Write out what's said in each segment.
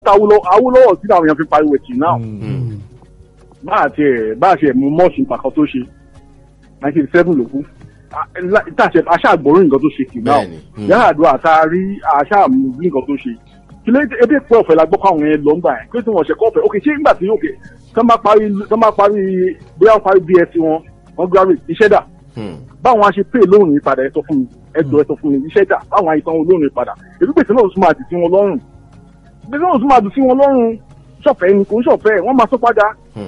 Awólọ́wọ̀ tí àwọn èèyàn fi pariwo ẹ̀tì náà bá a ṣe mú mọ́ọ̀sì pàkọ́ tó ṣe 1997 ló kú aṣáàgbọ̀rún nǹkan tó ṣe tì náà Yar'Adua àtàrí aṣáàmú nǹkan tó ṣe kí ló ebi pé ọ̀fẹ́ la gbọ́ kọ́ àwọn yẹn lọ ń gbà yẹn kí ló tí wọ́n ṣe kọ́ ọ̀fẹ́ òkè ṣé nígbà tí òkè tán bá parí bóyá wọ́n parí BSc wọ́n graduate iṣẹ́ dà báwọn a ṣe pay lóòrùn yìí padà ẹ̀tọ́ fún mi iṣẹ́ dà báwọn a ìtàn olóòrùn yìí padà èdè pèsè náà tún máa dì sí wọn lọ́rùn gbèsè náà tún máa dùn sí wọn lọ́rùn ṣọ̀fẹ́ ni kò ń ṣọ̀fẹ́ wọ́n máa sọ padà.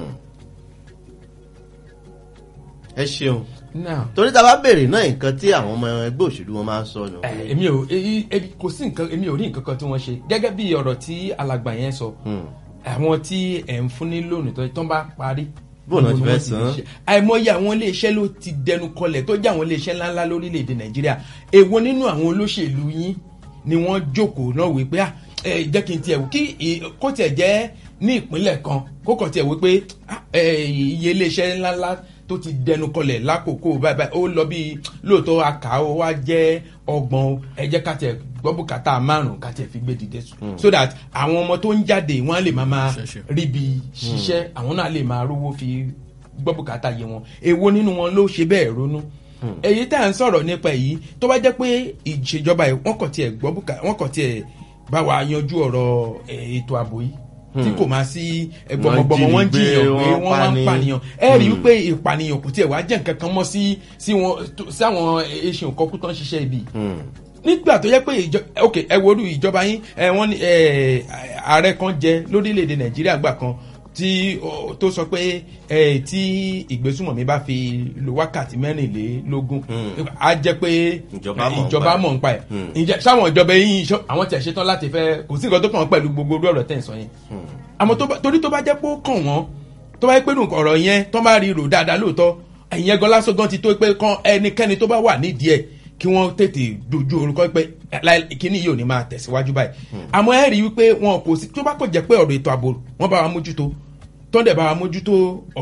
ẹ ṣeun torí tá a bá béèrè náà nǹkan tí àwọn ọmọ ẹgbẹ́ òṣèlú wọn máa ń sọ nù. kò sí nǹkan èmi ò rí nǹkan kan tí wọ́n ṣe gẹ́gẹ́ bí ọ̀rọ̀ tí alàgbà yẹn sọ àwọn tí ẹ̀ ń fún ní lónìí tó ń bá parí bóun náà ti fẹ́ san. àìmọye àwọn iléeṣẹ́ ló ti dẹnu kọlẹ̀ tó jẹ́ àwọn iléeṣẹ́ ńláńlá lórílẹ̀‐èdè Nàìjíríà èwo nínú àwọn olóṣèlú yín ni wọ́n jókòó náà wí pé jẹ́ kí n tiẹ̀ wò kí kó tiẹ̀ jẹ́ ní ìpínlẹ̀ kan kó kàn tiẹ̀ wí pé iye iléeṣẹ́ ńláńlá tó ti dẹnu kọlẹ̀ lákòókò báyìí ó lọ bí lóòótọ́ àkàó wá jẹ́ 30 ẹ jẹ́ ká tiẹ̀ gbọ́ bùkátà 5 ká tiẹ̀ fi gbé dìde so that àwọn ọmọ tó ń jáde wọ́n á lè máa ríbi ṣiṣẹ́ àwọn náà lè máa rówó fi gbọ́ bùkátà yé wọn èwo nínú wọn ló ṣe bẹ́ẹ̀ ronú èyí tá à ń sọ̀rọ̀ nípa èyí tó bá jẹ́ pé ìṣèjọba yìí wọ́n kàn tiẹ̀ gbọ́ bùkátà wọ́n kàn tiẹ̀ bá wa yanjú ọ̀rọ̀ ètò ààbò yìí tí kò máa sí gbọmọgbọmọ wọn jiyàn pé wọn máa ń pànìyàn ẹ rí i pé ìpànìyàn kò tiẹ̀ wá jẹ́ nǹkan kan mọ́ sí àwọn eṣin òkọ́kú tó ń ṣiṣẹ́ ibi nígbà tó yẹ pé ẹ wo orú ìjọba yín wọ́n ní ààrẹ kan jẹ lórílẹ̀‐èdè Nàìjíríà gbà kan tó sọ pé tí ìgbésùmọ̀mí bá fi lo wákàtí 24 á jẹ́ pé ìjọba mọ̀ ń pa ẹ̀ sáwọn ìjọba yín àwọn tí a ṣetán láti fẹ́ kò sí nǹkan tó kàn wọ́n pẹ̀lú gbogbo ọ̀rọ̀ tẹ̀ ń sọ yẹn àmọ́ torí tó bá jẹ́ pé ó kàn wọ́n tó bá yẹ pé ọ̀rọ̀ yẹn tó bá rí rò dáadáa lóòótọ́ ẹ̀yìn ẹ̀gán lásán gan ti tó pé kan ẹnikẹ́ni tó bá wà nídìí ẹ̀ kí wọ́n tètè dojú orúkọ pé kíní yìí ò ní máa tẹ̀síwájú báyìí àmọ́ ẹ rí wípé wọn kò sí tó bá kò jẹ́ pé ọ̀rọ̀ ètò ààbò wọ́n bá wa mójútó tọ́ndẹ̀ bá wa mójútó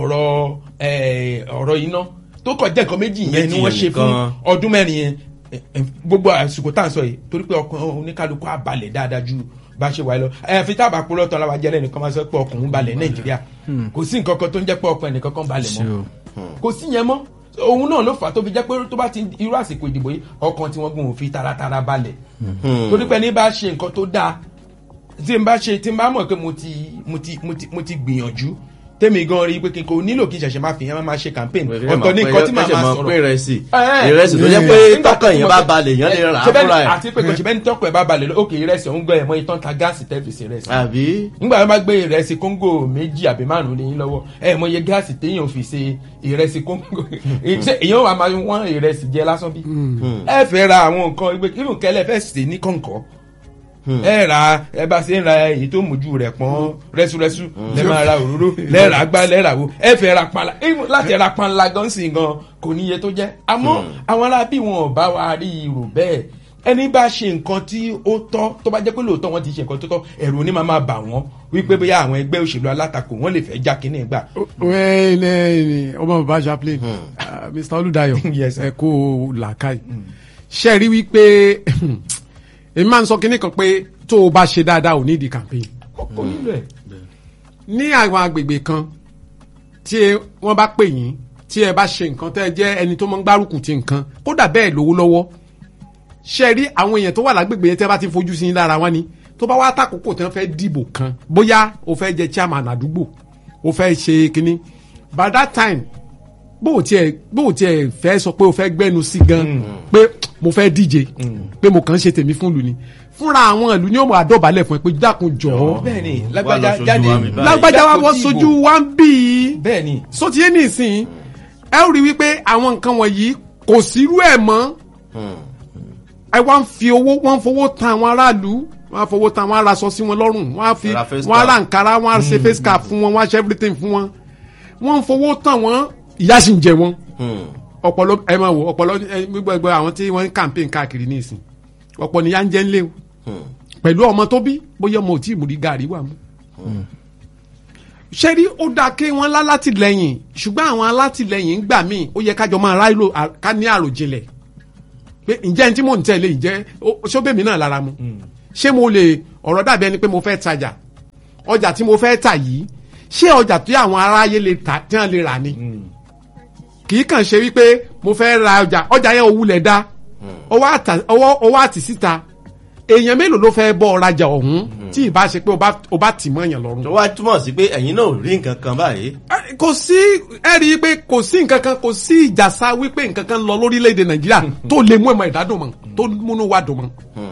ọ̀rọ̀ iná tó kọ̀ jẹ́ nǹkan méjì yẹn ni wọ́n ṣe fún ọdún 4 yẹn gbogbo àsìkò tá à ń sọ yìí torí pé ọkàn oníkálukú á balẹ̀ dáadáa ju bá ṣe wáyé lọ fi tábà kúrò tán láwa jẹ́rẹ́ nìkan máa sọ pé ọkùnrin balẹ̀ Nàìjíríà kò sí nǹkan kan tó ń jẹ́ pé ọkùnrin nìkan kan balẹ̀ mọ́ kò sí yẹn mọ́ òun náà ló fà á tó fi jẹ́ pé tó bá ti irú àsìkò ìdìbò yìí ọkàn tí wọ́n gùn òfin taratara balẹ̀ torí pé ní bá ṣe nǹkan tó dáa tí n bá mọ̀ pé mo ti gbìyànjú tèmi gan rí pé kí n kò nílò kí n ṣẹ̀ṣẹ̀ máa fi yẹn máa ṣe campaign ọ̀tọ̀ ní nǹkan tí màá máa sọ̀rọ̀. ìrẹsì tó jẹ́ pé tọkàn yẹn bá balẹ̀ yẹn lè rà á fúnra ẹ̀. àti pé kò ṣe bẹ́ẹ̀ ní tọkàn ẹ̀ bá balẹ̀ ókè ìrẹsì òun gbọ́ ẹ̀mọ́ ìtàn ta gáàsì tẹ́fìsì ìrẹsì. àbí. nígbà wọn bá gbé ìrẹsì kóńgò 2 àbí 5 lẹ́yìn lọ́wọ́ ẹ̀mọ́ iye gáàsì téèyàn fi ṣe ìrẹsì kóńgò èèyàn wà máa wọ́n ìrẹsì jẹ lásán bí. ẹ fẹ́ ra àwọn nǹkan ìgbẹ́kẹ̀lẹ́ fẹ́ sè ní kọ̀ǹkọ̀ ẹ ra ẹ bá ṣe ń ra èyí tó mójú rẹ̀ pọ́n rẹ́súrẹ́sú lẹ́ máa ra òróró lẹ́ẹ̀rà gbá lẹ́ẹ̀rà wo ẹ fẹ́ ra panla láti ra panla gan sí gan kò níye tó jẹ́ àmọ́ àwọn ará bí wọn ò bá wa rí irú bẹ́ẹ̀ ẹni bá ṣe nǹkan tí ó tọ́ tó bá jẹ́ pé lóòótọ́ wọn ti ṣe nǹkan tó tọ́ ẹ̀rù ní máa bà wọ́n wípé bóyá àwọn ẹgbẹ́ òṣèlú alátakò wọ́n lè fẹ́ já kínní gbà. ọmọ bàbá chaplain Mr. Olúdáyọ̀ ẹ kó làákàyè ṣe rí wípé èmi máa ń sọ kínní kan pé tó o bá ṣe dáadáa ò ní di campaign. kò nílò ẹ̀. ní àwọn agbègbè kan tí wọ́n bá pè yín tí ẹ bá ṣe nǹkan tẹ́ ẹ jẹ́ ẹni tó máa ń gbárùkù ti nǹkan kódà bẹ́ẹ̀ lówó lọ́wọ́ ṣe rí àwọn èèyàn tó wà lágbègbè yẹn tẹ́ bá ti fojú sí lára wọn ni tó bá wá tàkókò tí wọ́n fẹ́ dìbò kan bóyá o fẹ́ jẹ chairman àdúgbò o fẹ́ ṣe kínní by that time bó o tiẹ̀ fẹ́ sọ pé o fẹ́ gbẹ́nu sí gan pé mo fẹ́ díje pé mo kàn ń ṣe tèmi fún ìlú ni fúnra àwọn ìlú ni ó mọ àdọ́balẹ̀ fún ẹ pé dákun jọ̀ọ́ bẹ́ẹ̀ni lágbájá jáde lágbájá wa wọ́n sojú wa ń bì í bẹ́ẹ̀ni sotiye nìsín ẹ ó rí wípé àwọn nǹkan wọ̀nyí kò sírú ẹ̀ mọ́ ẹ wá ń fi owó wọ́n ń fowó tan àwọn aráàlú wọ́n á fowó tan àwọn aráṣọ sí wọn lọ́rùn wọ́n á ra nkàrà wọ́n á ṣe face cap fún wọn wọ́n á ṣe everything fún wọn wọ́n ń fowó tan wọn ìyà sì ń jẹ wọn ọpọlọ ẹ máa wò ọpọlọ gbogbo àwọn tí wọ́n ń campaign káàkiri ní ìsìn ọ̀pọ̀ níyà ń jẹ ńlẹ o pẹ̀lú ọmọ tó bí bóyá ọmọ ò tí ì mú rí gàrí wà mú. ṣé rí ó dáa kí wọ́n lálátìlẹ́yìn ṣùgbọ́n àwọn alátìlẹ́yìn gbà míì ó yẹ kájọ máa ráìlò ká ní àròjinlẹ̀ pé ǹjẹ́ ní tí mò ń tẹ̀lé ǹjẹ́ ṣó bèmí náà lára mu ṣé mo lè ọ̀rọ̀ dàbí ẹni pé mo fẹ́ tajà ọjà tí mo fẹ́ tà yìí ṣé ọjà tí àwọn aráyé lè tà tí wọ́n lè rà ni kì í kàn ṣe wípé mo fẹ́ ra ọjà yẹn òwúlẹ̀ dá ọwọ́ àti síta èèyàn mélòó ló fẹ́ bọ́ ọ̀rajà ọ̀hún tí ìbá ṣe pé o bá tì mọ́ èèyàn lọ́rùn. tó wá túmọ̀ sí pé ẹ̀yin náà ò rí nǹkan kan báyìí. kò sí ẹ rí i pé kò sí nǹkan kan kò sí ìjàsá wípé nǹkan kan lọ lórílẹ̀‐èdè nàìjíríà tó lè mú ẹ̀mọ ìdádùn mọ́ tó múnú wá dùn mọ́.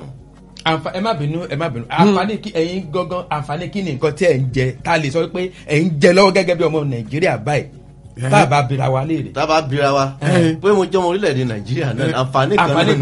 ẹ má bínú àǹfààní kí ẹ̀yin gangan àǹfààní kí ni nǹkan tí ẹ̀ ń jẹ tá a lè sọ pé ẹ̀ ń jẹ lọ́wọ́ gẹ́gẹ́ bí ọmọ nàìjíríà báyìí tá a bá bira wa léèrè. tá a bá bira wa pé mo jẹ́ ọmọ orílẹ̀-èdè nàìjíríà náà àǹfààní kan náà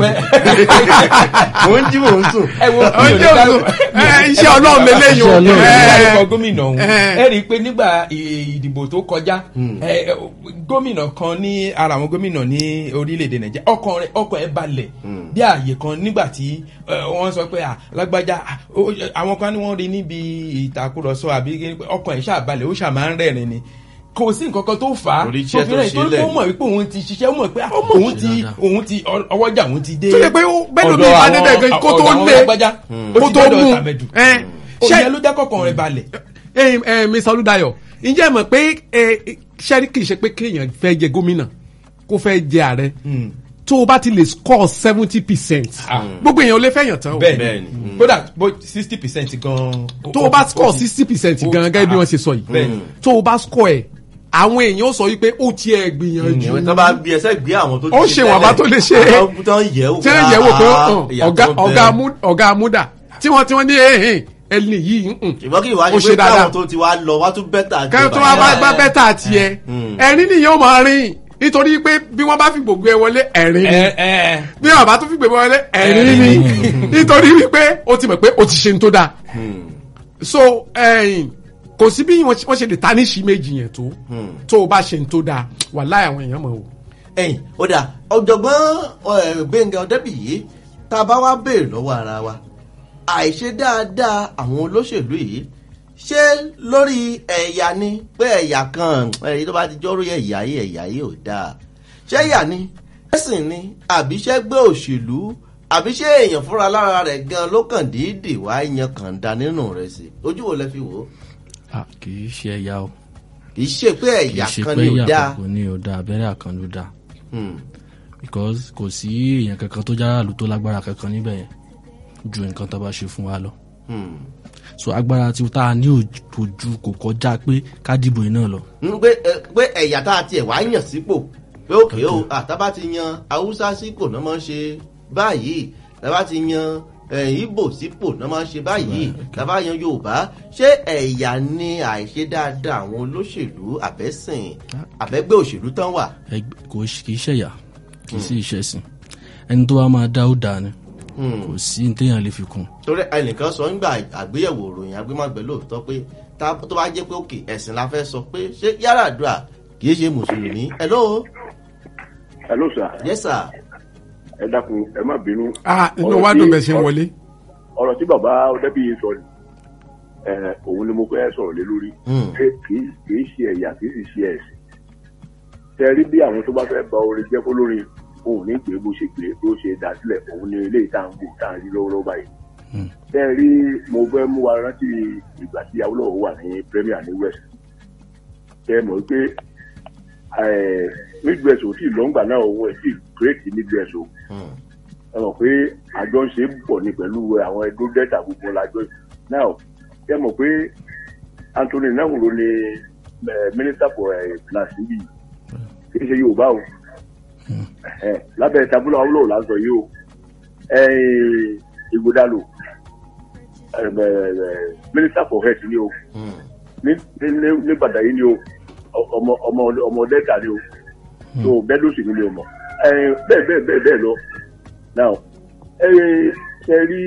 mo ń jí mò ń sùn. ẹ wo iṣẹ́ ọlọ́run lélẹ́yìn o. ìdárúkọ gómìnà ọ̀hún ẹ rí i pé nígbà ìdìbò tó kọjá gómìnà kan ní ara àwọn gómìnà ní orílẹ̀-èdè nàìjíríà ọkàn ẹ̀ balẹ̀ bí ààyè kan nígbà tí wọ́n sọ pé lágbájá àwọn kan ní wọ́n rí níbi ìtàkùrọ̀sọ àbí ọkàn ẹ̀ ṣàbalẹ̀ ó ṣàmà ń rẹ́rìn ni kò sí nǹkan kan tó fà á tó fi rẹ̀ tó mọ̀ wípé òun ti ṣiṣẹ́ ó mọ̀ pé òun ti ọwọ́jà òun ti dé ọ̀dọ̀ àwọn kó tó lé kó tó mú òun ló jẹ́ kọ̀ọ̀kan rẹ̀ balẹ̀. Mr. Olúdáyọ̀ ǹjẹ́ mọ̀ pé ṣẹ́rí kì í ṣe pé kéèyàn fẹ́ jẹ gómìnà kó fẹ́ jẹ ààrẹ tó o bá ti lè score 70% gbogbo èèyàn ò lè fẹ́yàn tán o. bẹ́ẹ̀ni kódà 60% gan. tó o bá score 60% gan gẹ́gẹ́ bí wọ́n ṣe sọ yìí tó o bá score ẹ̀ àwọn èèyàn sọ wípé ó tiẹ̀ gbìyànjú. ìwé tó bá bí ẹsẹ̀ gbé àwọn tó ti ṣe tẹ́lẹ̀ ó ṣe wọ́n bá tó lè ṣe é tí wọ́n yẹ̀ wò pé ọ̀gá amúdà tí wọ́n ní ẹni yìí ìwọ́n kì í wá ṣe pé káwọn tó ti wá lọ wá tún bẹ́tà. káwọn tó wá bá bẹ́tà tiẹ̀ ẹ̀rín nìyẹn ó máa rìn nítorí pé bí wọ́n bá fi gbogbo ẹ wọlé ẹ̀rín ni bí wọ́n bá tún fi gbogbo ẹ wọlé ẹ̀rín ni nítorí wípé o ti mọ̀ pé o ti ṣe ń tó dáa so kò sí bí wọ́n ṣe lè ta ní ṣí méjì yẹn tó o bá ṣe ń tó dáa wàláhì àwọn èèyàn mọ̀ o. ó dà ọ̀jọ̀gbọ́n Gbẹ́ngà Ọdẹ́bíyì tá a bá wá béèrè lọ́wọ́ ara wa àìṣe dáadáa àwọn olóṣèlú yìí ṣé lórí ẹ̀yà ni pé ẹ̀yà kan ẹ̀yìn tó bá ti jọ́rú ẹ̀yà yìí ò dáa ṣé ẹ̀yà ni ẹ̀sìn ni àbí ṣé gbé òṣèlú àbí ṣé èèyàn fúnra lára rẹ̀ gan ló kàn dídì wá yan kàn dá nínú rẹ̀ sí ojú wo lẹ fi wò ó. kì í ṣe ẹ̀yà o. kì í ṣe pé ẹ̀yà kan ni ò dáa. kì í ṣe pé ẹ̀yà kan ni ò dáa abẹ́rẹ́ kan ló dáa. because kò sí èèyàn kankan tó jára lù tó lágbára kankan níbẹ̀ yẹn ju nǹkan tó bá ṣe fún wa lọ. So agbára tí tá a ní ojú kò kọjá pé ká dìbò iná lọ. pé ẹ̀yà tá a tiẹ̀ wá yàn sípò pé òkè o àtàbá ti yan haúsá sípò náà máa ń ṣe báyìí tàbá ti yan ìbò sípò náà máa ń ṣe báyìí tàbá yan yorùbá ṣé ẹ̀yà ni àìṣe dáadáa àwọn olóṣèlú àbẹ́sìn àbẹ́gbẹ́ òṣèlú tán wà. kì í ṣẹ̀yà kì í sì ìṣẹ̀sìn ẹni tó wá máa dá ó dáa ni kò sí ní téèyàn lè fi kún. torí ẹnìkan sọ nígbà àgbéyẹ̀wò ìròyìn agbémọ̀gbẹ́ lóòótọ́ pé tó bá jẹ́ pé òkè ẹ̀sìn la fẹ́ sọ pé ṣé Yar'Adua kì í ṣe mùsùlùmí. hello. hello sir. yes sir. ẹ dákun ẹ má bínú. inú wa dùn bẹ́ẹ̀ ṣe ń wọlé. ọ̀rọ̀ tí bàbá Ọdẹ́bíyì sọ òun ni mo fẹ́ sọ̀rọ̀ lé lórí. kì í ṣe ẹ̀yà kì í sì ṣe ẹ̀sìn. tẹ rí bí àwọn tó bá fẹ́ ba orin jẹ́ kó lórin òun ní pé bó ṣe dá sílẹ̀ òun ní ilé ìtàǹgbò tá à ń rí lọ́wọ́lọ́wọ́ báyìí. tẹ rí mo fẹ́ mú wa rántí ìgbà tí Awólọ́wọ̀ wà ní Premier ní West. tẹ mọ̀ pé Midwest ò tí ì lọ́ngbà náà òun ẹ̀ tí ì kírètì Midwest o. ẹ mọ̀ pé àjọ ń ṣe é pọ̀ ní pẹ̀lú àwọn ẹgbẹ́ dẹ́ta gbogbo lájọ náà. tẹ mọ̀ pé Anthony Nahunro ni Minister for Finance níbí kì í ṣe Yorùbá o. lábẹ́ tabula Awólọ́wọ̀ là ń sọ yìí o. Ighodalo Minister for Health ni o. ní Ìbàdàn yìí ni o. ọmọ dẹ́ta ni o. so bẹ́ẹ̀ ló sì ní o mọ̀. bẹ́ẹ̀ lọ. now ṣe rí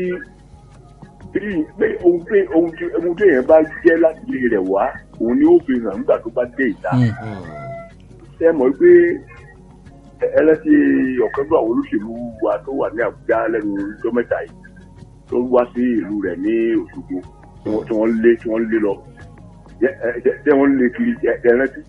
ohun tí èèyàn bá jẹ́ láti ilé rẹ̀ wá òun ni ó fi hàn nígbà tó bá dé ìta. ṣe mọ̀ pé ẹlẹ́sìn ọ̀kan tó àwọn olóṣèlú wa tó wà ní Àbújá lẹ́nu ọjọ́ mẹ́ta yìí tó wá sí ìlú rẹ̀ ní Òṣogbo tí wọ́n lé lọ tí wọ́n lé kiri ẹ̀rẹ́tì.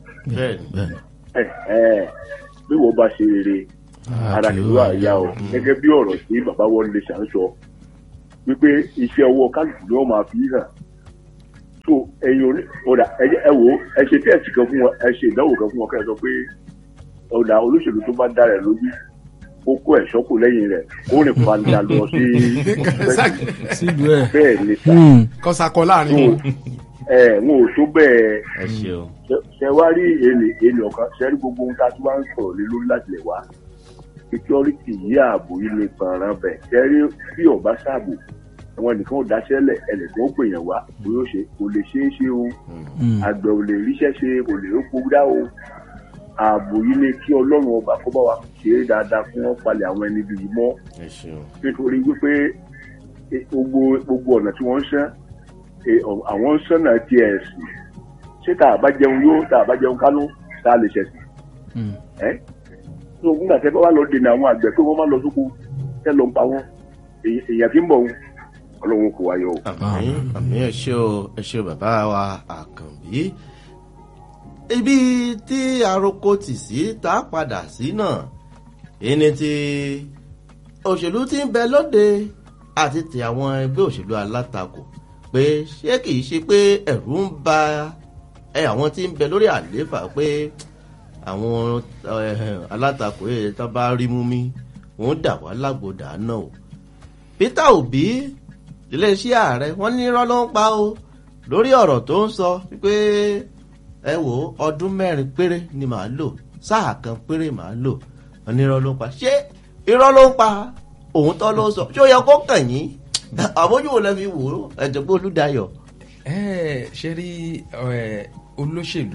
bí wọ́n bá ṣe rere ara ìlú àyà o gẹ́gẹ́ bí ọ̀rọ̀ tí bàbá Wọlé ṣàǹsọ wípé iṣẹ́ ọwọ́ kálukú ni wọ́n máa fi hàn. so ẹ̀yin oní ọ̀dà ẹ wò ẹ ṣe tẹ́ẹ̀sì kan fún wọn ẹ ṣe ìdánwò kan fún wọn kẹ́ ẹ sọ pé ọ̀dà olóṣèlú tó bá dára ẹ̀ lójú ó kó ẹ̀ṣọ́ kù lẹ́yìn rẹ̀ ó rìn padà lọ sí sílùú ẹ̀. bẹ́ẹ̀ ni sà. kọ́sàkọ láàrin wọn. wọn ò tó bẹ́ẹ̀ ẹ ṣeun. ṣe wá rí èlé ọ̀kan ṣe rí gbogbo ohun tá a ti wá ń sọ̀rọ̀ lé lórí láti lè wá security yí ààbò yìí lè pọnran bẹ̀ ṣe rí bí ọ̀bá ṣààbò àwọn nìkan ò dáṣẹ́lẹ̀ ẹnìkan ó pè yàn wá bóyá ó ṣe kò lè ṣeé ṣe o àgbẹ̀ ò lè ríṣẹ́ ṣe kò lè rókò dá o ààbò yìí ni kí ọlọ́run ọba kó bá wa ṣe é dáadáa fún wọn palẹ̀ àwọn ẹni bíi mọ́ nítorí wípé gbogbo ọ̀nà tí wọ́n ń ṣán àwọn ń ṣán náà ti ẹ̀sìn ṣé tá a bá jẹun yóò tá a bá jẹun kánú tá a lè ṣẹ̀sìn tó nígbà tẹ́ bá wà lọ dènà àwọn àgbẹ̀ pé wọ́n má lọ sóko tẹ́ lọ ń pa wọ́n èèyàn kì í bọ̀ wọn ọlọ́run kò wáyọ. àmì ẹ ṣé o bàbá wa Àkànbí ibi tí aroko tì sí tá a padà sí náà ẹni tí òṣèlú ti ń bẹ lóde àti ti àwọn ẹgbẹ́ òṣèlú alátakò pé ṣé kìí ṣe pé ẹ̀rù ń ba àwọn tí ń bẹ lórí àlééfà pé àwọn alátakò yìí tó bá rí mú mi wọ́n dà wá lágbòdà náà o. Peter Obi iléeṣẹ́ ààrẹ wọ́n ní irọ́ ló ń pa o lórí ọ̀rọ̀ tó ń sọ pé ẹ wò ọdún 4 péré ni màá lò sáà kan péré màá lò wọ́n ní irọ́ ló ń pa ṣé irọ́ ló ń pa òun tó ló ń sọ ṣé ó yẹ kó kàn yín àbójúwò lẹ fi wò ó ẹ̀jọ̀gbọ́n Olúdáyọ̀. ṣe rí olóṣèlú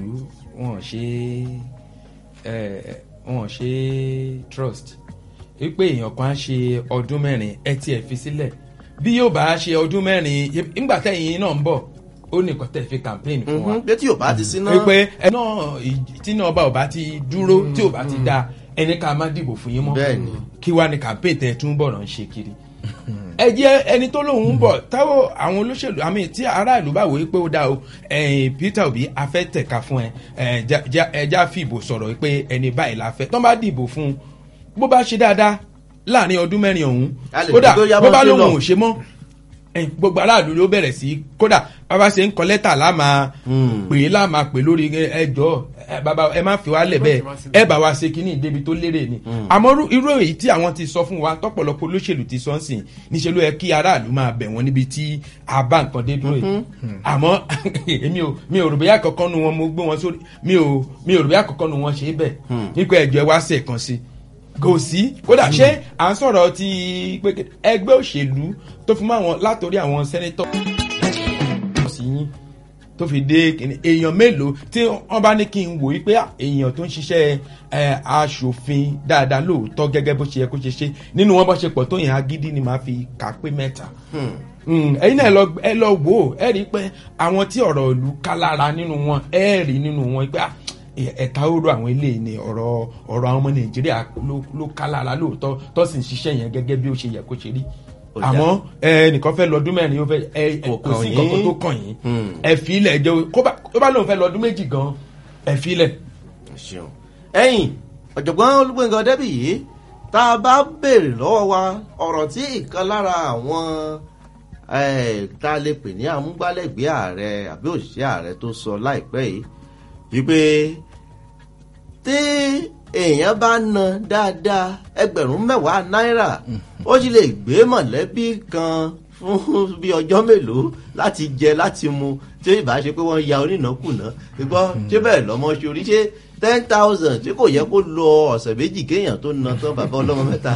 wọn ṣe trust wípé èèyàn kan á ṣe ọdún 4 ẹ tiẹ̀ fi sílẹ̀ bí yóò bá ṣe ọdún 4 nígbà tẹ̀yìn náà ń bọ̀ ó nìkan tẹ̀ fi campaign fún wa. pé tí ò bá ti sí náà. wípé ẹ náà tí náà ò bá ti dúró tí ò bá ti dáa ẹni ká má dìbò fún yín mọ́. bẹ́ẹ̀ni. kí wá ní campaign tẹ̀ tún bọ̀ náà ń ṣe kiri. ẹ jẹ́ ẹni tó lóun ń bọ̀ táwọn àwọn olóṣèlú àmì tí aráàlú bá wòye pé ó dá o Peter Obi afẹ́ tẹ̀ka fún ẹja fìbò sọ̀rọ̀ pé ẹni báyìí la fẹ́ tán bá dìbò fún bó bá ṣe dáadáa láàrin ọdún 4 ọ̀hún kódà bó bá lóun ò ṣe mọ́ gbogbo aráàlú ló bẹ̀rẹ̀ sí kódà bàbá ṣe ń kọ lẹ́tà láàmà pè lórí ẹjọ́ bàbá ẹ má fi wá lẹ̀ bẹ́ẹ̀ ẹ bá wa ṣe kínní débi tó lérè ni àmọ́ irú èyí tí àwọn ti sọ fún wa tọ́pọ̀lọpọ̀ olóṣèlú ti sọ ń sìn níṣẹ́ ló yẹ kí aráàlú máa bẹ̀ wọ́n níbi tí a bá nǹkan dé dúró yìí àmọ́ mi ò rò bóyá kankan nu wọn mo gbé wọn sórí mi ò rò bóyá kankan nu wọn ṣe é bẹ̀ nípa ẹjọ́ ẹ wá ṣe kan sí kò sí kódà ṣé à ń sọ̀rọ̀ ti pé ẹgbẹ́ òṣèlú tó fi mọ́ àwọn látòrí àwọn sẹ́nẹ́tọ̀ sí yín tó fi dé èèyàn mélòó tí wọ́n bá ní kí n wò wípé èèyàn tó ń ṣiṣẹ́ aṣòfin dáadáa lóòótọ́ gẹ́gẹ́ bó ṣe yẹ kó ṣe ṣe nínú wọn bá ṣe pọ̀ tó yẹn agídí ni màá fi kà pé 3 ẹ̀yin náà ẹ lọ wò ó ẹ rí i pé àwọn tí ọ̀rọ̀ ìlú ká lára nínú wọn ẹ rí nínú wọn pé ẹ̀ka oró àwọn eléyìí ni ọ̀rọ̀ àwọn ọmọ Nàìjíríà ló ká lára lóòótọ́ tó sì ń ṣiṣẹ́ yẹn gẹ́gẹ́ bí ó ṣe yẹ kó ṣe rí àmọ́ ẹnìkan fẹ́ lọ́dún 4 ó fẹ́ kò sí nǹkan tó kàn yín ẹ fi ilẹ̀ ẹjọ́ kó bá lóun fẹ́ lọ́dún 2 gan ẹ fi ilẹ̀. ẹ̀yin ọ̀jọ̀gbọ́n Olúgbénga Ọdẹ́bíyì tá a bá béèrè lọ́wọ́ wa ọ̀rọ̀ tí ìkan lára àwọn tá a lè pè ní amúgbálẹ́gbẹ̀ẹ́ ààrẹ àbí òṣìṣẹ́ ààrẹ tó sọ láìpẹ́ yìí wípé tí èèyàn bá ná dáadáa 10,000 náírà ó sì lè gbé mọ̀lẹ́bí kan fún bí ọjọ́ mélòó láti jẹ láti mu tí ìbá ṣe pé wọ́n ya onínàkúnà gbọ́ ṣé bẹ́ẹ̀ lọ́mọ ṣorí ṣé 10,000 tí kò yẹ kó lọ ọ̀sẹ̀ méjì kéèyàn tó ná tán bàbá ọlọ́mọ 3.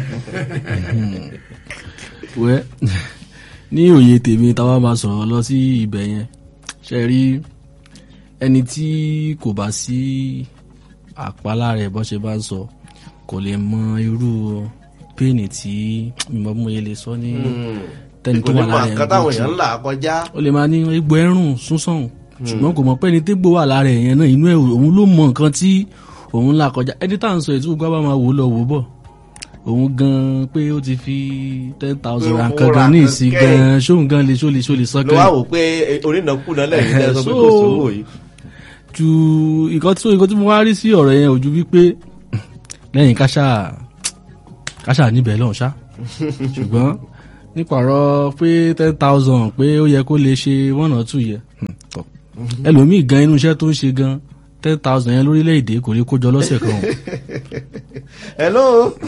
wẹ́ ní òye tèmi táwa máa sọ̀rọ̀ lọ sí ibẹ̀ yẹn ṣe rí ẹni tí kò bá sí àpálá rẹ̀ bọ́ ṣe bá ń sọ kò lè mọ irú píìnì tí mímọ́ mú yẹ lè sọ ní tẹni tó wà lára ẹ̀ ó lè máa ní egbò ẹ̀rùn súnsàn ṣùgbọ́n kò mọ̀ pé ẹni tégbò wà lára ẹ̀yẹn náà inú ẹ̀ òun ló mọ nǹkan tí òun là kọjá ẹni tá à ń sọ ètò gbọ́ bá máa wò lọ wò bọ̀ òun gan pé ó ti fi 10,000 rankan gan ní ìsìn gan ṣóun gan lè ṣó lè sọ kẹ́yìn. ló wá wò pé onínàkúnà lẹ́yìn lẹ́yìn sọ pé kò sówó yìí. ju nǹkan tí mo wá rí sí ọ̀rọ̀ yẹn ojú wípé lẹ́yìn káṣà níbẹ̀ lọ́hùn ṣá ṣùgbọ́n nípa ọ̀rọ̀ pé 10,000 pé ó yẹ kó lè ṣe 1 or 2 yẹ ẹlòmíì gan inú iṣẹ́ tó ń ṣe gan 10,000 yẹn lórílẹ̀‐èdè kò lè kójọ lọ́sẹ̀ kan. hello.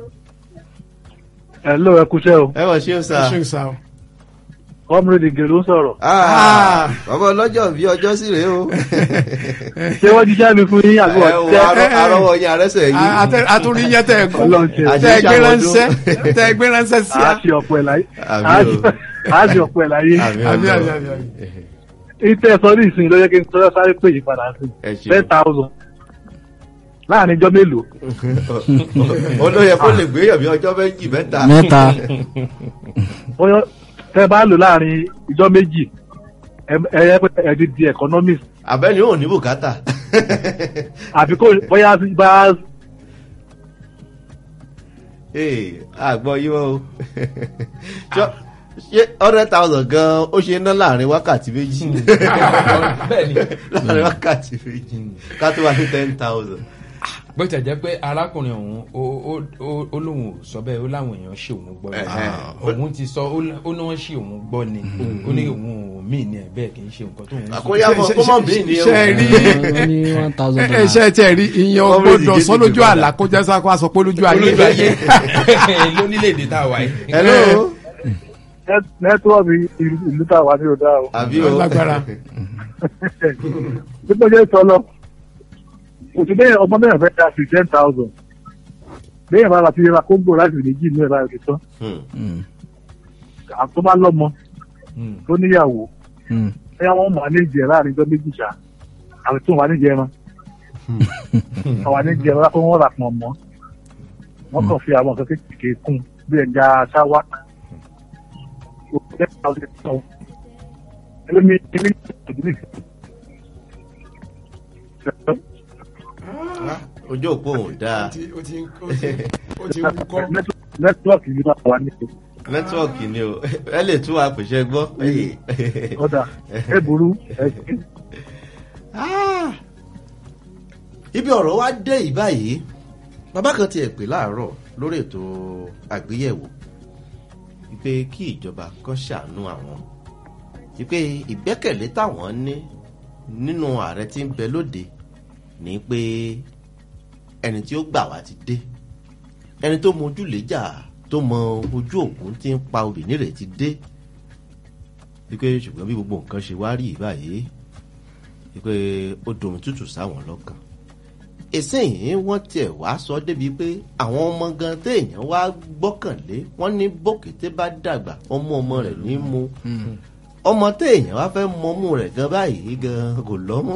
hello ẹ kúṣẹ́ o. ẹ wọ̀ ṣé o sà. ṣé ń sá o. comrade Ige ló ń sọ̀rọ̀. bàbá ọlọ́jọ́ bí ọjọ́ sí rèé o. ṣé wọ́n jíjá mi fún yín àbí wọ́n tẹ́. arọ́wọ́ yín arẹ́sẹ̀ yín. àtúnyẹ tẹ gbé ránṣẹ́ sí a. àti ọ̀pọ̀ ẹ̀ láyé. àti ọ̀pọ̀ ẹ̀ láyé. ìtẹ́ sọ ní ìsìn ló yẹ kí n sọ sáré pè yí padà sí 10,000 láàrin ijọ́ mélòó. ó ló yẹ kó lè gbé yẹ̀mí ọjọ́ méjì mẹ́ta. tẹ́ bá lò láàrin ijọ́ méjì ẹ̀ẹ́dì di economist. àbẹ́ni ò ní bùkátà. àfi kó bóyá bá. àgbọ̀ yíwọ́ o. ṣé 100,000 gan ó ṣe ná láàrin wákàtí méjì. láàrin wákàtí méjì ká tó wá ní 10,000. bó ti jẹ́ pé arákùnrin ọ̀hún ó lóun ò sọ bẹ́ẹ̀ ó láwọn èèyàn ṣe òun gbọ́ ni òun ti sọ ó ní wọ́n ṣe òun gbọ́ ni ó ní òun ò mí ní ẹ̀ bẹ́ẹ̀ kì í ṣe nǹkan tó ń sọ. àkóyá kó mọ̀ bí ní ṣe rí ẹṣẹ́ tẹ̀ rí ìyẹn ọgbọ́dọ̀ sọ lójú àlá kó jẹ́ sá kó a sọ pé lójú ayé. lónílẹ̀-èdè tá a wà yìí. hello. nẹ́tíwọ́ọ̀kì ìlú tá a wà ní ọ̀dà o. àbí o. lágbára. bí mo ṣe sọ lọ òtún bẹ́ẹ̀ ọmọ bẹ́ẹ̀ fẹ́ dá sí 10,000 bẹ́ẹ̀ bá ti ra kóńgò láti méjì ní ẹ̀rọ ìrìn tán àtọ́ bá lọ́mọ tó níyàwó ẹ̀yà wọn mọ̀ ní ìjẹ́ láàrin ọjọ́ méjì ṣá àwọn tó wà ní ìjẹ́ ẹran àwọn ní ìjẹ́ ẹran kó wọ́n rà pọ̀ mọ́ wọ́n kàn fi àwọn nǹkan kékeré kún bí ẹja ṣáwá ojú òpó ò dáa. ó ti ń kọ́. nẹ́tíwọ́ọ̀kì yìí máa wà ní ìlú. nẹ́tíwọ́ọ̀kì ni o ẹ lè tún wa pèsè gbọ́. ọ̀dà ẹ burú ẹ sí. ibi ọ̀rọ̀ wa dé yìí báyìí bàbá kan tiẹ̀ pè láàárọ̀ lórí ètò àgbéyẹ̀wò wípé kí ìjọba kan ṣàánú àwọn wípé ìgbẹ́kẹ̀lé táwọn ní nínú ààrẹ tí ń bẹ lóde ní pé ẹni tí ó gbà wá ti dé ẹni tó mọ ojúlẹ̀jà tó mọ ojú ògùn tí ń pa obìnrin rẹ̀ ti dé wípé ṣùgbọ́n bí gbogbo nǹkan ṣe wá rí báyìí wípé ó domi tútù sáwọn lọ́kàn ìsìn wọ́n tiẹ̀ wá sọ débi pé àwọn ọmọ gan téèyàn wá gbọ́kànlé wọ́n ní bókété bá dàgbà ọmọ rẹ̀ ní mú ọmọ téèyàn wá fẹ́ mọ́mú rẹ̀ gan báyìí gan kò lọ́mú.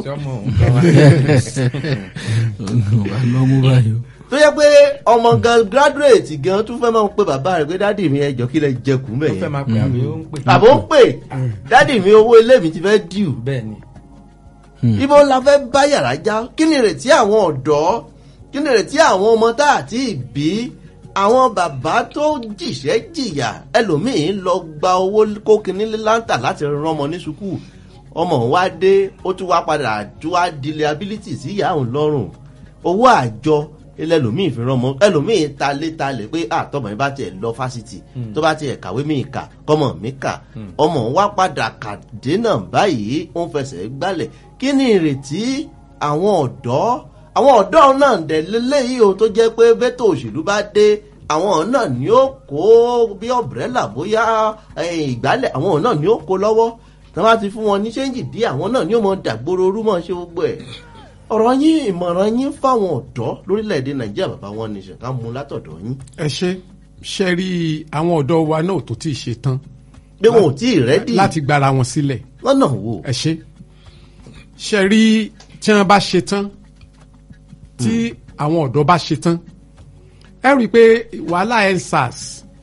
tó yẹ pé ọmọ gan graduate gan tún fẹ́ máa ń pe bàbá rẹ̀ pé dádì mi ẹjọ́ kí lẹ jẹkùn mẹ́yẹn. ó fẹ́ máa pè àbí ó ń pè. àbó ń pè dádì mi owó ilé mi ti fẹ́ dìú. bẹ́ẹ̀ni. ibo la fẹ́ bá yàrá já kí ni ìrètí àwọn ọ̀dọ́ kí ni ìrètí àwọn ọmọ tá àti ìbí àwọn bàbá tó jìṣẹ́ jìyà ẹlòmíín lọ gba owó kókìní láńtà láti rán ọmọ ní sùkúù ọmọ wa dé ó tún wá padà tún wá di liability sí ìyá òun lọ́rùn owó àjọ ẹlòmíín fi rán ọmọ ẹlòmíín talé pé àtọmọ yìí bá tiẹ̀ lọ fásitì tó bá tiẹ̀ kàwé mi kà kọ́mọ mi kà ọmọ wa padà kàdé náà báyìí ó ń fẹsẹ̀ gbálẹ̀ kí ni ìrètí àwọn ọ̀dọ́ náà dẹ̀ lélẹ́yìí o tó jẹ́ pé bẹ́tò òṣèlú bá dé àwọn náà ni ó kó bí ọ̀brẹ́là bóyá ìgbálẹ̀ àwọn náà ni ó kó lọ́wọ́ tí wọ́n bá ti fún wọn ní ṣéǹjì dí àwọn náà ni ó mọ dàgbòrò orúmọ̀ ṣe gbogbo ẹ̀ ọ̀rọ̀ yín ìmọ̀ràn yín fáwọn ọ̀dọ́ lórílẹ̀‐èdè nàìjíríà bàbá wọn ní ṣẹ̀ká mú látọ̀dọ̀ yín. ẹ ṣe rí àwọn ọ̀dọ́ wa náà tó tí ì ṣe tán. pé wọn ò tí ì rẹ́dì láti gbára wọn sílẹ̀. lọ́nà wo. ẹ ṣe rí tí wọ́n bá ṣe tán tí àwọn ọ̀dọ́ bá ṣe tán ẹ rí i pé wàhálà EndSARS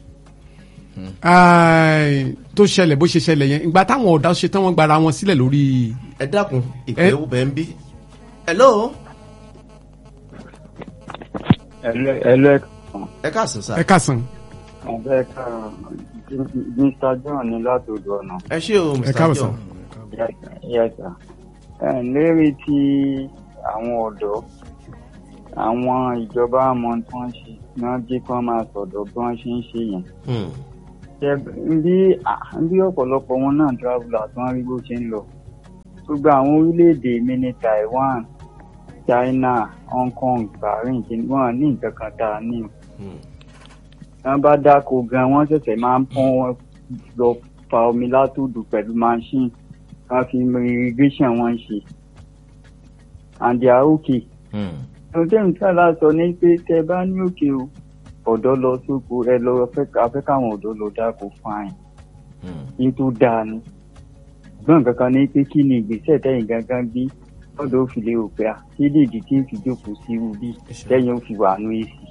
tó ṣẹlẹ̀ bó ṣe ṣẹlẹ̀ yẹn ìgbà táwọn ọ̀dọ́ ṣe tán wọ́n gbára wọn sílẹ̀ lórí. ẹ dákun ìpè bẹ́ẹ̀ ń bí. hello. ẹ káàsán sá. ẹ káàsán. ọ̀bẹ ká Mr. John ní láti odò ọ̀nà. ẹ ṣé o Mr. John. yes sir. lérí ti àwọn ọ̀dọ́ àwọn ìjọba àmọ́ tí wọ́n ṣe ni wọ́n jẹ́ kí wọ́n máa sọ̀dọ̀ bí wọ́n ṣe ń ṣe yẹn. bí ọ̀pọ̀lọpọ̀ wọn náà traveller tí wọ́n rí bó ṣe ń lọ gbogbo àwọn orílẹ̀-èdè mi ní Taiwan, China, Hong Kong, Bahrain tí wọ́n ní nǹkan kan tá a ní. Wọ́n bá dáko gan wọ́n ṣẹ̀ṣẹ̀ máa ń pọ́n wọn lọ fa omi látòdò pẹ̀lú machine wọ́n fi irrigation wọn ṣe and they are okay. ohun tí nǹkan láti sọ ní pé tẹ bá ní òkè o ọ̀dọ́ lọ sóko ẹ lọ afẹ́ káwọn ọ̀dọ́ lọ dáko fine ní tó dáa ni gbọ́n kankan ní pé kí ni ìgbésẹ̀ tẹ̀yìn gangan bí ọ̀dọ́ ò fi lè rò pé à kí lè dì tí ń fi jókòó sí irú bí tẹ̀yìn ò fi wà nú èsì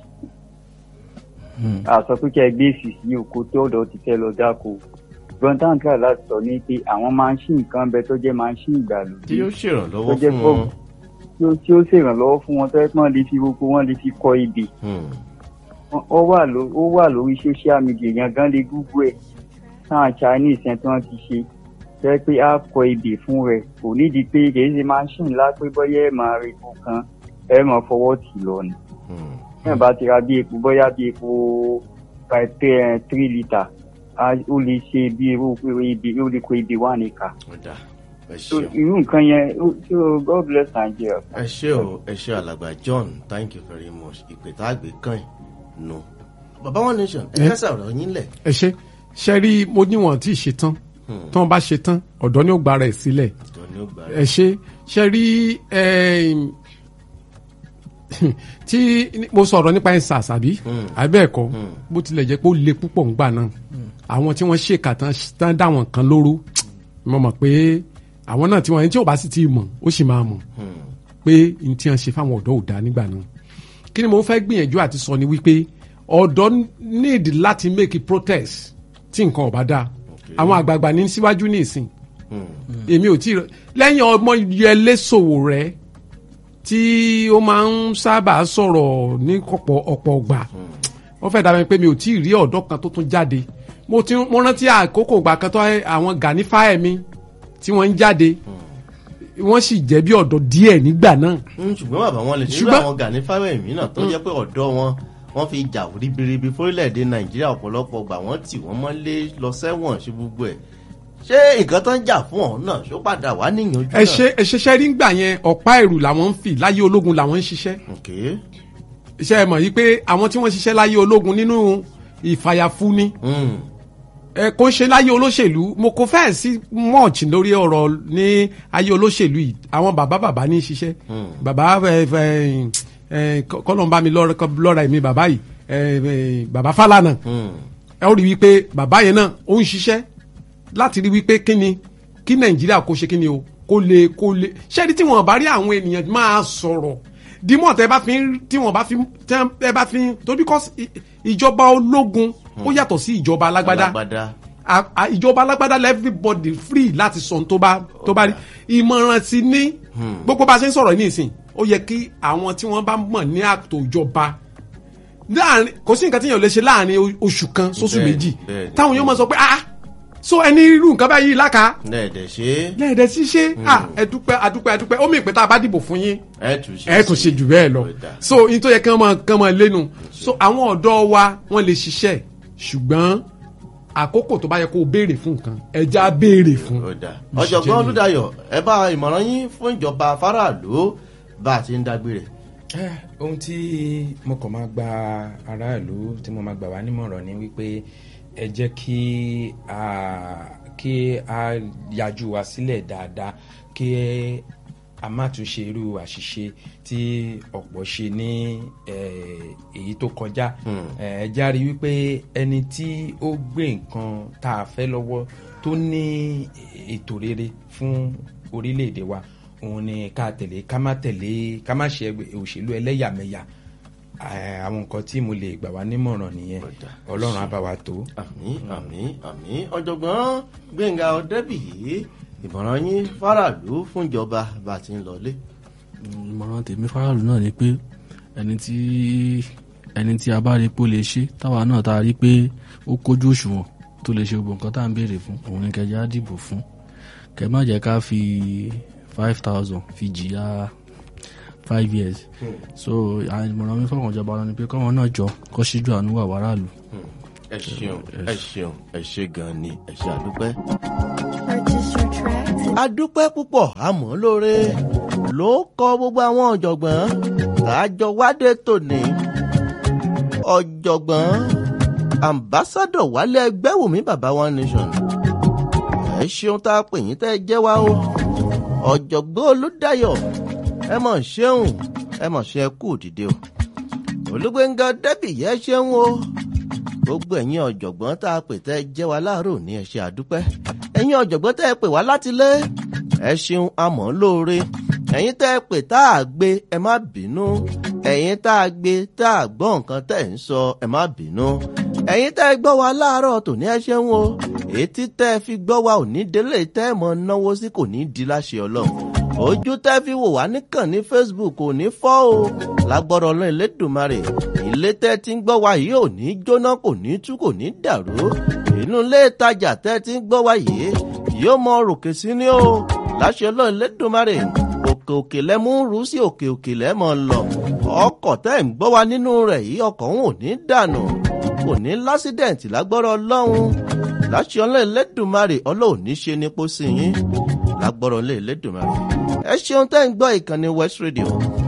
àsọ pé kí ẹ gbé èsì sí oko tí ọ̀dọ́ ti fẹ́ lọ dáko gbọ́n táwọn tíra láti sọ ní pé àwọn máṣíìnì kan bẹ tó jẹ́ máṣíìnì ìgbàlódé tí yóò ṣèrànlọ́wọ́ fún wọn tí ó ṣèrànlọ́wọ́ fún wọn tó yẹ kí wọ́n lè fi roko wọ́n lè fi kọ ebè ó wà lórí social media yẹn gan lè google ẹ̀ táwọn Chinese yẹn tí wọ́n ti ṣe jẹ́ pé a kọ ebè fún rẹ̀ kò nídìí pé kì í ṣe máṣíìnì ńlá pé bọ́yá ẹ̀ máa rí epo kan ẹ̀ máa fọwọ́ tì lọ ni ẹ̀ bá ti ra bí epo bọ́yá bí epo 3 litre ó lè ṣe bí ó lè kó ebè 1 acre. irú nǹkan yẹn so God bless Nigeria. ẹ ṣé alàgbà John, thank you very much. ìpè tá a gbé kàn nù. bàbá One Nation ẹ kẹsà ọ̀rọ̀ yín lẹ̀. ẹ ṣe rí mo níwọ̀n tí ì ṣe tán tí wọ́n bá ṣe tán ọ̀dọ́ ni ó gba rẹ̀ sílẹ̀. ẹ ṣe rí tí mo sọ̀rọ̀ nípa EndSARS àbí àbẹ́ẹ̀kọ́ bó tilẹ̀ jẹ́ pé ó le púpọ̀ ńgbà náà àwọn tí wọ́n ṣèkà tán dá wọn kan lóró mo mọ̀ pé àwọn náà tí wọ́n ẹni tí ò bá sì ti mọ̀ ó sì máa mọ̀ pé n tí wọ́n ṣe fáwọn ọ̀dọ́ ò dá nígbà náà. kí ni mo fẹ́ gbìyànjú àti sọ ni wípé ọ̀dọ́ need láti make a protest tí nǹkan ò bá dáa àwọn àgbààgbà ní síwájú ní ìsìn èmi ò tí ì lẹ́yìn ọmọ Yẹlé Sowore tí ó máa ń sábà sọ̀rọ̀ ní ọ̀pọ̀ ọgbà wọ́n fẹ́ dàbí pé mi ò tí ì rí ọ̀dọ́ kan tó tún jáde mo rántí àkókò ìgbà kan tó àwọn Gani Fáyẹ̀mí tí wọ́n ń jáde wọ́n sì jẹ́ bí ọ̀dọ́ díẹ̀ nígbà náà. ṣùgbọ́n bàbá wọn lè ṣe àwọn Gani Fáyẹ̀mí náà tó jẹ́ pé ọ̀dọ́ wọ́n fi jà ribiribi fórílẹ̀-èdè Nàìjíríà ọ̀pọ̀lọpọ̀ gbà wọ́n tì wọ́n mọ́lé lọ sẹ́wọ̀n ṣe gbogbo ẹ̀ ṣé nǹkan tó ń jà fún ọ̀hún náà ṣó padà wá níyànjú náà. ẹ ṣiṣẹ́ rí ngbà yẹn ọ̀pá ẹ̀rù làwọn ń fi láyé ológun làwọn ń ṣiṣẹ́. iṣẹ́ ẹ mọ̀ yí pé àwọn tí wọ́n ṣiṣẹ́ láyé ológun nínú ìfàyàfúni kò ṣe láyé olóṣèlú mo kò fẹ́ sí much lórí ọ̀rọ̀ ní ayé olóṣèlú yìí àwọn bàbá ní ṣiṣẹ́ bàbá kọ́lọ́mbà mi lọ́ra ẹ̀mí bàbá yìí bàbá Fálànà ẹ ó rí wípé bàbá yẹn náà ó ń ṣiṣẹ́ láti rí wípé kí Nàìjíríà kó ṣe kíni o kó lè ṣẹ́ni tí wọ́n bá rí àwọn ènìyàn máa sọ̀rọ̀ dímọ̀ tẹ́ bá fi tó because ìjọba ológun ó yàtọ̀ sí ìjọba alágbádá ìjọba alágbádá let everybody free láti sọ tó bá rí ìmọ̀ràn ti ní gbogbo bá ṣe ń sọ̀rọ̀ ní ìsìn ó yẹ kí àwọn tí wọ́n bá mọ̀ ní àtò ìjọba kò sí nǹkan tí èèyàn lè ṣe láàrin oṣù kan sóṣù méjì táwọn yóò máa sọ pé so ẹni irú nǹkan báyìí láka lẹ́ẹ̀dẹ̀ sí ṣe adúpẹ́ ó mì pé tá a bá dìbò fún yín ẹ tún ṣe jù bẹ́ẹ̀ lọ so yín tó yẹ kí wọ́n máa lẹ́nu so àwọn ọ̀dọ́ wa wọ́n lè ṣiṣẹ́ ṣùgbọ́n àkókò tó bá yẹ kó o béèrè fún nǹkan ẹja béèrè fún. ọ̀jọ̀gbọ́n Olúdáyọ̀ ẹ bá ìmọ̀ràn yín fún ìjọba faraàlú bá a ti ń dágbére. ohun tí mo kàn máa gba aráàlú tí mo máa gbà wá nímọ̀ràn ni wípé ẹ jẹ́ kí a yájú wa sílẹ̀ dáadáa kí a má tún ṣe irú àṣìṣe tí ọ̀pọ̀ ṣe ní èyí tó kọjá ẹ járe wípé ẹni tí ó gbé nǹkan tá a fẹ́ lọ́wọ́ tó ní ètò rere fún orílẹ̀-èdè wa òun ni ká tẹ̀lé ká má ṣe òṣèlú ẹlẹ́yàmẹ̀yà àwọn nǹkan tí mo lè gbà wá nímọ̀ràn nìyẹn Ọlọ́run á bá wa tó. àmín ọ̀jọ̀gbọ́n Gbénga Ọdẹ́bíyì ìmọ̀ràn yín faraàlú fún ìjọba bá ti ń lọlé. ìmọ̀ràn tèmi faraàlú náà ni pé ẹni tí a bá rí pé ó lè ṣe táwa náà tá a rí pé ó kójú òṣùwọ̀n tó lè ṣe gbogbo nǹkan tá à ń béèrè fún òun ni kẹjá dìbò fún kẹ má jẹ́ ká fi 5,000 fi jìyà 5 years so ìmọ̀ràn mi fọwọ́n ìjọba lọ ni pé kọ́wọn náà jọ kó ṣíjú àánú wà wàràlú. ẹ ṣeun ẹ ṣe gan ni ẹ ṣe àdúpẹ́. Purchase your track adúpẹ́ púpọ̀ àmọ́ lóore ló kọ gbogbo àwọn ọ̀jọ̀gbọ́n tààjọ wádé tòní. ọ̀jọ̀gbọ́n ambassadọ̀ Wálé Ẹgbẹ́wùmí bàbá One Nation. ẹ ṣeun tá a pè yín tẹ́ ẹ jẹ́ wá o. ọ̀jọ̀gbọ́n Olúdáyọ̀ ẹ mọ̀ ṣeun ẹ mọ̀ ṣe kú dìde o. Olúgbénga Débìyí ẹ ṣeun o. gbogbo ẹ̀yin ọ̀jọ̀gbọ́n tá a pè tẹ́ ẹ jẹ́ wá láàárọ̀ ní ẹ ṣé àdúpẹ́. ẹ̀yin ọ̀jọ̀gbọ́n tẹ́ ẹ pè wá láti lé ẹ ṣeun àmọ́ lóore. ẹ̀yin tẹ́ ẹ pè tá a gbé ẹ má bínú. ẹ̀yin tá a gbé tá a gbọ́ nǹkan tẹ́ ẹ ń sọ ẹ má bínú. ẹ̀yin tẹ́ ẹ gbọ́ wa láàárọ̀ tòní ẹ ṣeun o. etí tẹ́ ẹ fi gbọ́ wa ò ní délé tẹ́ ẹ mọ̀ náwó sí kò ní di láṣẹ Ọlọ́run. ojú tẹ́ fi wò wá níkàn ní Facebook kò ní fọ́ o. lágbọ́dọ̀ Ọlọ́run Elédùmarè ilé tẹ́ ti ń gbọ́ wa yìí ò ní jóná kò ní tú kò ní dàrú. inú ilé ìtajà tẹ́ ti ń gbọ́ wa yìí yóò mọ ròkè sí ní o. láṣẹ Ọlọ́run Elédùmarè òkè òkè lẹ́mú rú sí òkè òkè lẹ́mọ̀ lọ. ọkọ̀ tẹ́ ń gbọ́ wa nínú rẹ̀ yìí ọkọ̀ òun ò ní dànù kò ní lásídẹ̀ǹtì lágbọ́dọ̀ Ọlọ́run. láṣẹ Ọlọ́run Elédùmarè Ọlọ́run ní ṣe ní pósí yín lágbọ́dọ̀ Ọlọ́run Elédùmarè. ẹ ṣeun tẹ́ ń gbọ́ ìkànnì West Radio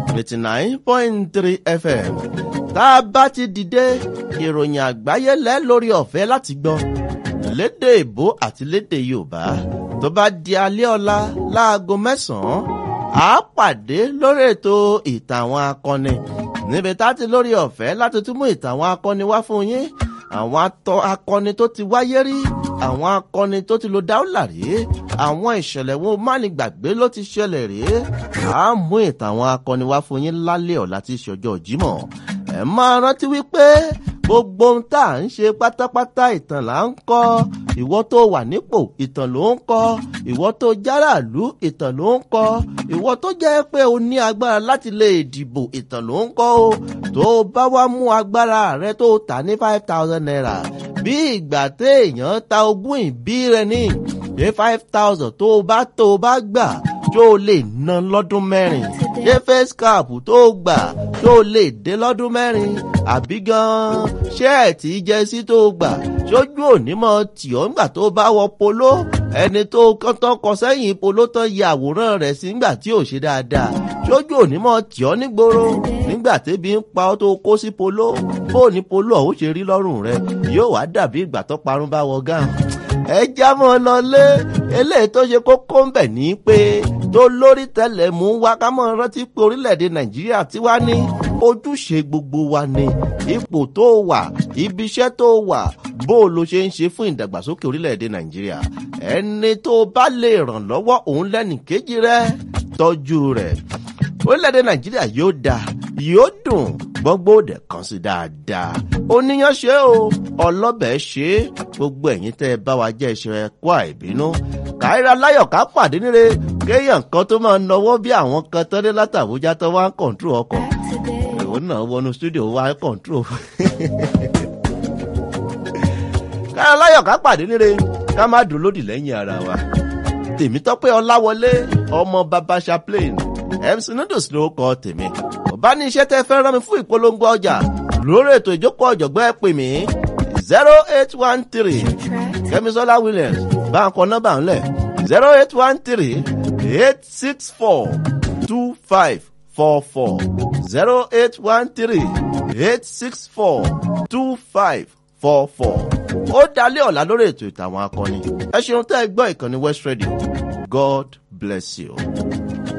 89.3 FM. tá a bá ti dìde ìròyìn àgbáyé lẹ́ lórí ọ̀fẹ́ láti gbọ́ lédè èbó àti lédè Yorùbá. tó bá di alẹ́ ọ̀la láago 9:00 a pàdé lórí ètò ìtàn àwọn akọni níbi tá a ti lórí ọ̀fẹ́ láti tún mú ìtàn àwọn akọni wá fún yín. àwọn akọni tó ti wáyé rí àwọn akọni tó ti lo dáúlà rí àwọn ìṣẹ̀lẹ̀ wo má ní gbàgbé ló ti ṣẹlẹ̀ rí. a mú ìtàn àwọn akọni wá fún yín lálẹ́ ọ̀la tí í ṣe ọjọ́ Jímọ̀. ẹ máa rántí wípé gbogbo ohun tá à ń ṣe pátápátá ìtàn là ń kọ. ìwọ tó wà nípò ìtàn ló ń kọ. ìwọ tó járàlú ìtàn ló ń kọ. ìwọ tó jẹ́ pé o ní agbára láti lè dìbò ìtàn ló ń kọ o. tó o bá wá mú agbára rẹ tó tà ní 5,000 naira bí ìgbà téèyàn ta ogún ìbí rẹ ní ṣé 5,000 tó o bá gbà tó o lè ná lọ́dún mẹ́rin. ṣé face cap tó o gbà tó o lè dé lọ́dún mẹ́rin àbí gan-an ṣẹ́ẹ̀tì jẹ́sí tó o gbà ṣojú òní mọ́ tì ọ́ nígbà tó o bá wọ polo ẹni tó tán kọ sẹ́yìn polo tán ya àwòrán rẹ̀ sí nígbà tí ò ṣe dáadáa ṣojú òní mọ́ tì ọ́ nígboro nígbà tébi ń pa ọ́ tó kó sí polo bó ní polo ọ̀hún ṣe rí lọ́rùn rẹ̀ yóò wá dàbí ìgbà tó parun bá wọ gáà. ẹ já mọ́ ọ lọlé eléyìí tó ṣe kókó ń bẹ̀ ní pé tó lórí tẹ́lẹ̀ mú wá ká mọ́ rántí pé orílẹ̀-èdè Nàìjíríà tí wá ní ojúṣe gbogbo wa ni ipò tó wà ibiṣẹ́ tó wà bó ló ṣe ń ṣe fún ìdàgbàsókè orílẹ̀-èdè Nàìjíríà. ẹni tó bá lè ràn lọ́wọ́ òun lẹ́nì kejì rẹ̀ tọ́jú rẹ̀. orílẹ̀-èdè Nàìjíríà yóò dáa yóò dùn gbogbo òde kan sí dáadáa. oníyan ṣe o ọlọ́bẹ̀ ṣe gbogbo ẹ̀yin tẹ́ ẹ bá wa jẹ́ iṣẹ́ ẹ̀kọ́ àìbínú. káyọ̀rọ̀ aláyọ̀ ká pàdé níre kéèyàn kan tó máa náwó bí àwọn kan tán dé látàbújá tó wá ń kọ̀ǹtró ọkọ̀. òun náà wọnú stúdíò wá kọ̀ǹtró. káyọ̀rọ̀ aláyọ̀ ká pàdé níre ká má dùn lódì lẹ́yìn ara wa. Tèmítọ́pẹ́ Ọláwọlé ọmọ baba Chaplain MC Noodles ló kọ tèmi. bá ní iṣẹ́ tẹ́ fẹ́ rán mi fún ìpolongo ọjà lórí ètò ìjókòó ọ̀jọ̀gbọ́n ẹ pè mí 0813 Kẹ́misọ́lá Williams bá ń kọ nọ́mbà ńlẹ̀ 0813 864 2544 0813 864 2544. ó dalẹ́ ọ̀la lórí ètò ìtàwọn akọni. ẹ ṣeun tẹ́ ẹ gbọ́ ìkànnì West Radio. God bless you.